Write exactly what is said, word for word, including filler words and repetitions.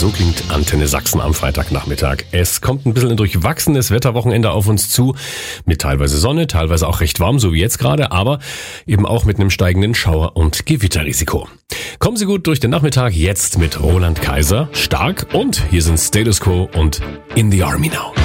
So klingt Antenne Sachsen am Freitagnachmittag. Es kommt ein bisschen ein durchwachsenes Wetterwochenende auf uns zu, mit teilweise Sonne, teilweise auch recht warm, so wie jetzt gerade, aber eben auch mit einem steigenden Schauer- und Gewitterrisiko. Kommen Sie gut durch den Nachmittag, jetzt mit Roland Kaiser, Stark, und hier sind Status Quo und In the Army Now.